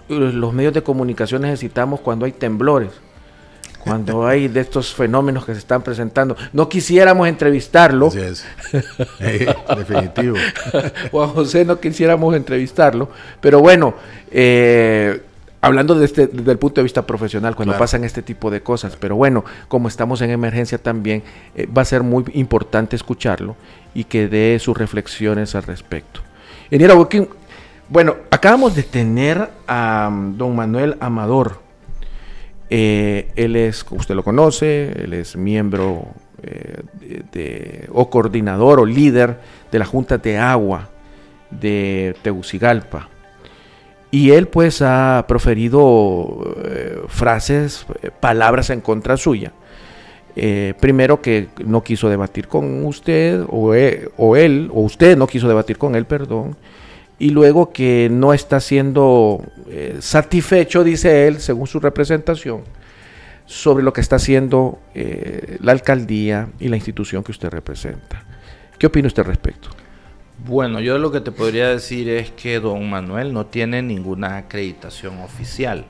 los medios de comunicación necesitamos cuando hay temblores, cuando hay de estos fenómenos que se están presentando. No quisiéramos entrevistarlo. Así es. Definitivo. Juan José, no quisiéramos entrevistarlo, pero bueno, hablando desde el punto de vista profesional, cuando Claro. pasan este tipo de cosas, pero bueno, como estamos en emergencia también, va a ser muy importante escucharlo y que dé sus reflexiones al respecto. Ingeniero Boquín, bueno, acabamos de tener a don Manuel Amador. Él es, usted lo conoce, él es miembro o coordinador o líder de la Junta de Agua de Tegucigalpa. Y él pues ha proferido frases, palabras en contra suya. Primero que no quiso debatir con usted, o usted no quiso debatir con él, perdón. Y luego que no está siendo satisfecho, dice él, según su representación, sobre lo que está haciendo la alcaldía y la institución que usted representa. ¿Qué opina usted al respecto? Bueno, yo lo que te podría decir es que don Manuel no tiene ninguna acreditación oficial.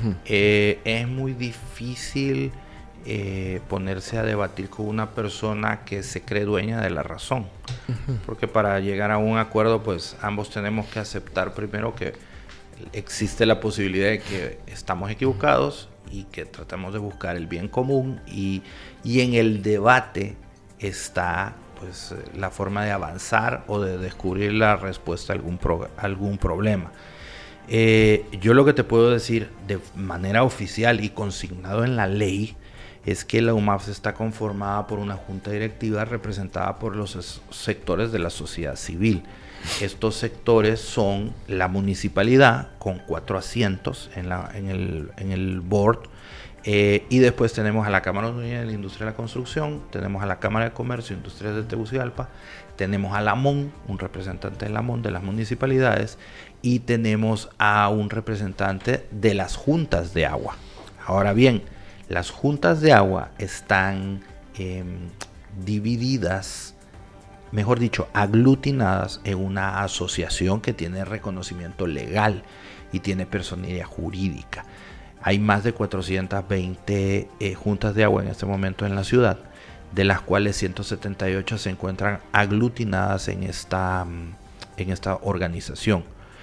Es muy difícil ponerse a debatir con una persona que se cree dueña de la razón. Porque para llegar a un acuerdo, pues ambos tenemos que aceptar primero que existe la posibilidad de que estamos equivocados y que tratamos de buscar el bien común, y en el debate está pues la forma de avanzar o de descubrir la respuesta a algún problema. Yo lo que te puedo decir de manera oficial y consignado en la ley es que la UMAPS está conformada por una junta directiva representada por los sectores de la sociedad civil. Estos sectores son la municipalidad con 4 asientos en el board, y después tenemos a la Cámara Unida de la Industria de la Construcción, tenemos a la Cámara de Comercio e Industrias de Tegucigalpa, tenemos a la MON, un representante de la MON de las municipalidades, y tenemos a un representante de las juntas de agua. Ahora bien, las juntas de agua están divididas, mejor dicho, aglutinadas en una asociación que tiene reconocimiento legal y tiene personería jurídica. Hay más de 420 juntas de agua en este momento en la ciudad, de las cuales 178 se encuentran aglutinadas en esta organización.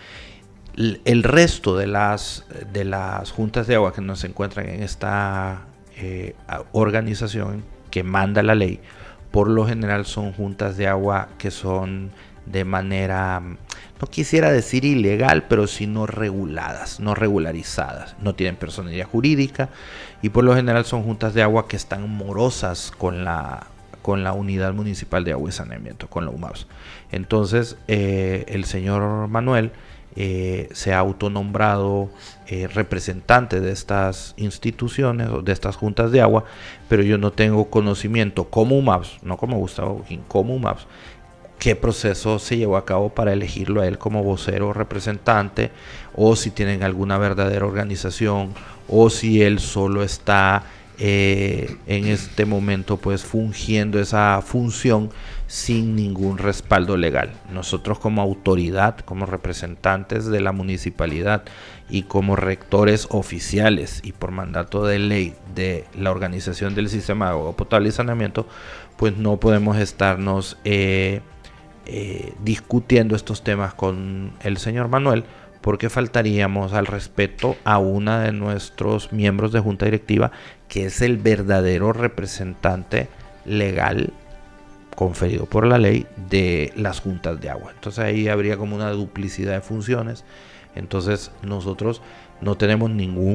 El resto de las juntas de agua que no se encuentran en esta organización que manda la ley, por lo general son juntas de agua que son de manera, no quisiera decir ilegal, pero sí no reguladas, no regularizadas, no tienen personería jurídica, y por lo general son juntas de agua que están morosas con la Unidad Municipal de Agua y Saneamiento, con la UMAPS. Entonces el señor Manuel se ha autonombrado representante de estas instituciones o de estas juntas de agua, pero yo no tengo conocimiento como UMAPS, no como Gustavo Boquín, como UMAPS, qué proceso se llevó a cabo para elegirlo a él como vocero o representante, o si tienen alguna verdadera organización, o si él solo está en este momento pues fungiendo esa función sin ningún respaldo legal. Nosotros como autoridad, como representantes de la municipalidad y como rectores oficiales y por mandato de ley de la organización del sistema de agua potable y saneamiento, pues no podemos estarnos discutiendo estos temas con el señor Manuel, porque faltaríamos al respeto a una de nuestros miembros de junta directiva, que es el verdadero representante legal conferido por la ley de las juntas de agua. Entonces ahí habría como una duplicidad de funciones. Entonces nosotros no tenemos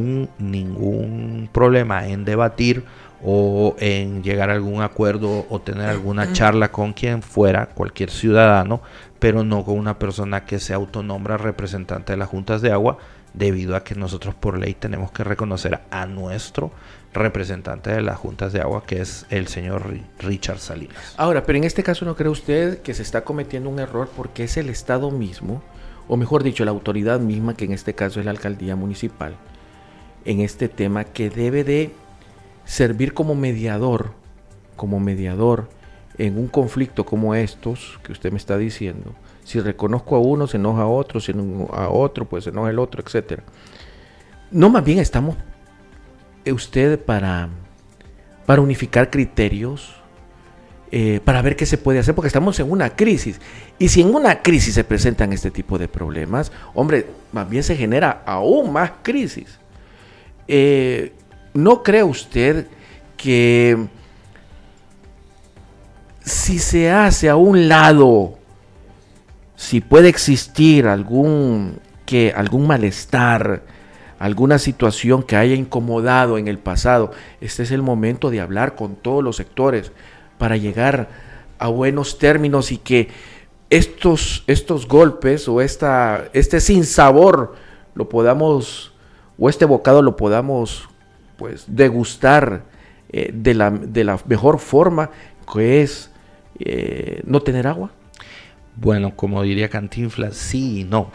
ningún problema en debatir o en llegar a algún acuerdo o tener alguna charla con quien fuera, cualquier ciudadano, pero no con una persona que se autonombra representante de las juntas de agua, debido a que nosotros por ley tenemos que reconocer a nuestro representante de las juntas de agua, que es el señor Richard Salinas. Ahora, pero en este caso, ¿no cree usted que se está cometiendo un error porque es el Estado mismo, o mejor dicho, la autoridad misma, que en este caso es la alcaldía municipal, en este tema, que debe de servir como mediador en un conflicto como estos que usted me está diciendo? Si reconozco a uno, se enoja a otro, si no a otro, pues se enoja el otro, etcétera. No, más bien estamos usted para unificar criterios, para ver qué se puede hacer, porque estamos en una crisis. Y si en una crisis se presentan este tipo de problemas, hombre, más bien se genera aún más crisis. ¿No cree usted que si se hace a un lado, si puede existir algún malestar, alguna situación que haya incomodado en el pasado, este es el momento de hablar con todos los sectores para llegar a buenos términos y que estos golpes o este sinsabor lo podamos, o este bocado lo podamos pues degustar de la mejor forma, que es no tener agua? Bueno, como diría Cantinflas, sí y no.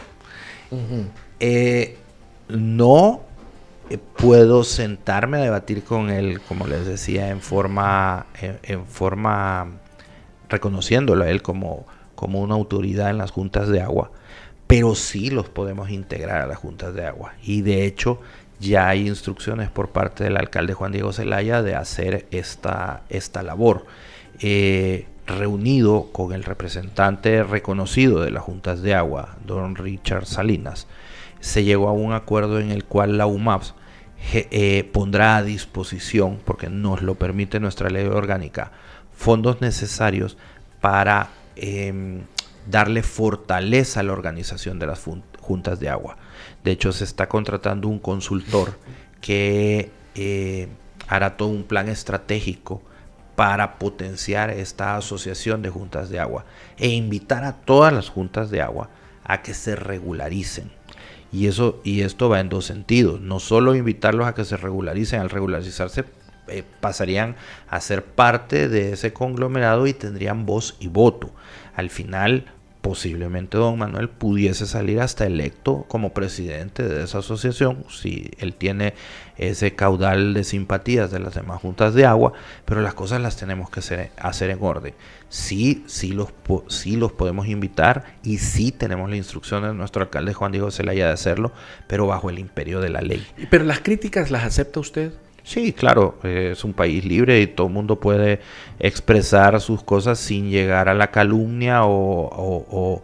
No puedo sentarme a debatir con él, como les decía, en forma reconociéndolo a él como una autoridad en las juntas de agua, pero sí los podemos integrar a las juntas de agua. Y de hecho ya hay instrucciones por parte del alcalde Juan Diego Zelaya de hacer esta labor. Reunido con el representante reconocido de las juntas de agua, don Richard Salinas, se llegó a un acuerdo en el cual la UMAPS pondrá a disposición, porque nos lo permite nuestra ley orgánica, fondos necesarios para darle fortaleza a la organización de las juntas de agua. De hecho, se está contratando un consultor que hará todo un plan estratégico para potenciar esta asociación de juntas de agua e invitar a todas las juntas de agua a que se regularicen. Y esto va en dos sentidos. No solo invitarlos a que se regularicen, al regularizarse pasarían a ser parte de ese conglomerado y tendrían voz y voto. Al final, posiblemente don Manuel pudiese salir hasta electo como presidente de esa asociación, si él tiene ese caudal de simpatías de las demás juntas de agua, pero las cosas las tenemos que hacer en orden. Sí los podemos invitar y sí tenemos la instrucción de nuestro alcalde Juan Diego Zelaya de hacerlo, pero bajo el imperio de la ley. ¿Pero las críticas las acepta usted? Sí, claro, es un país libre y todo el mundo puede expresar sus cosas sin llegar a la calumnia o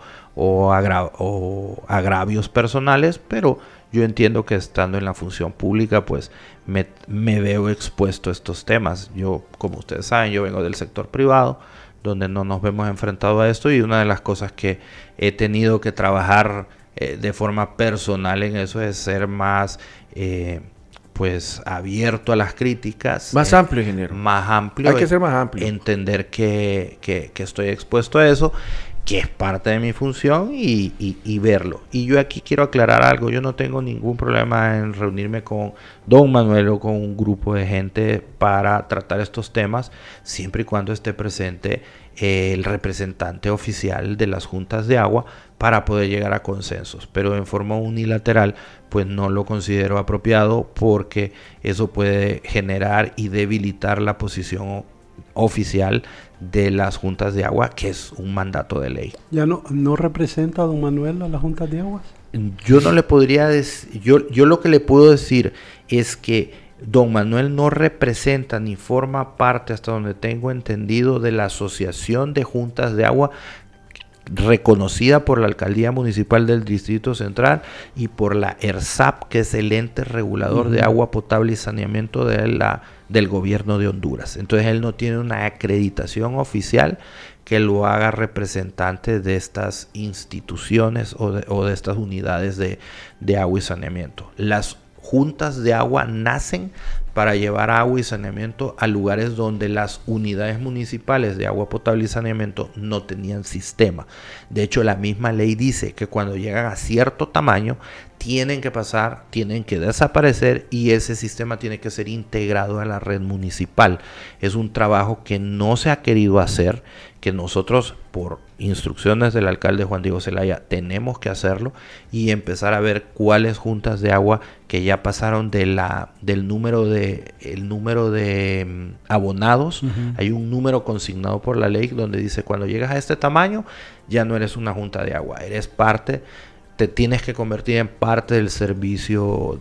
agravios personales, pero yo entiendo que estando en la función pública, pues me veo expuesto a estos temas. Yo, como ustedes saben, yo vengo del sector privado, donde no nos vemos enfrentados a esto, y una de las cosas que he tenido que trabajar de forma personal en eso es ser más pues abierto a las críticas. Más amplio, ingeniero. Más amplio. Hay que ser más amplio. Entender que estoy expuesto a eso, que es parte de mi función y verlo. Y yo aquí quiero aclarar algo. Yo no tengo ningún problema en reunirme con don Manuel o con un grupo de gente para tratar estos temas, siempre y cuando esté presente el representante oficial de las juntas de agua para poder llegar a consensos. Pero en forma unilateral, pues no lo considero apropiado, porque eso puede generar y debilitar la posición oficial de las juntas de agua, que es un mandato de ley. ¿Ya no representa a don Manuel a las juntas de aguas? Yo no le podría decir, yo lo que le puedo decir es que don Manuel no representa ni forma parte, hasta donde tengo entendido, de la Asociación de Juntas de Agua reconocida por la Alcaldía Municipal del Distrito Central y por la ERSAP, que es el ente regulador de agua potable y saneamiento del gobierno de Honduras. Entonces él no tiene una acreditación oficial que lo haga representante de estas instituciones o de estas unidades de agua y saneamiento. Las juntas de agua nacen para llevar agua y saneamiento a lugares donde las unidades municipales de agua potable y saneamiento no tenían sistema. De hecho, la misma ley dice que cuando llegan a cierto tamaño tienen que desaparecer, y ese sistema tiene que ser integrado a la red municipal. Es un trabajo que no se ha querido hacer, que nosotros, por instrucciones del alcalde Juan Diego Zelaya, tenemos que hacerlo y empezar a ver cuáles juntas de agua que ya pasaron del número de abonados. Hay un número consignado por la ley donde dice: cuando llegas a este tamaño ya no eres una junta de agua, eres parte, te tienes que convertir en parte del servicio